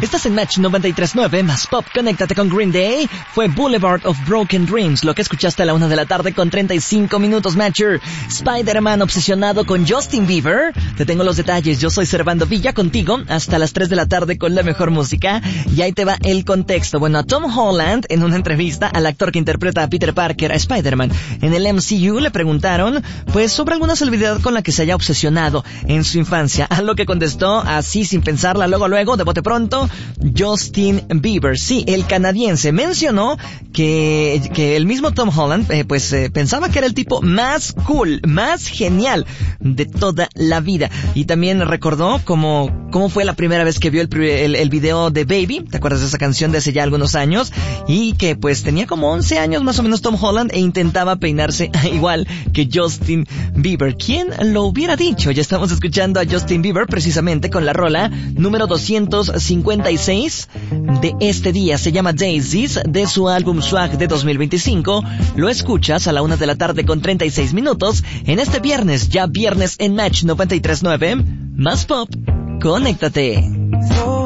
Estás en Match 93.9, más pop, conéctate con Green Day. Fue Boulevard of Broken Dreams, lo que escuchaste a la 1:00 con 35 minutos, Matcher. Spider-Man obsesionado con Justin Bieber. Te tengo los detalles, yo soy Servando Villa contigo hasta las 3:00 con la mejor música. Y ahí te va el contexto. Bueno, a Tom Holland, en una entrevista al actor que interpreta a Peter Parker, a Spider-Man, en el MCU, le preguntaron, pues, sobre alguna celebridad con la que se haya obsesionado en su infancia. A lo que contestó así sin pensarla, luego, de bote pronto, Justin Bieber. Sí, el canadiense mencionó que el mismo Tom Holland, pensaba que era el tipo más cool, más genial de toda la vida. Y también recordó cómo fue la primera vez que vio el video de Baby. ¿Te acuerdas de esa canción de hace ya algunos años? Y que pues tenía como 11 años más o menos Tom Holland e intentaba peinarse igual que Justin Bieber. ¿Quién lo hubiera dicho? Ya estamos escuchando a Justin Bieber precisamente con la rola número 256 de este día. Se llama Daisies, de su álbum Swag de 2025. Lo escuchas a la 1:00 con 36 minutos en este viernes, ya viernes en Match 93.9. Más pop, conéctate.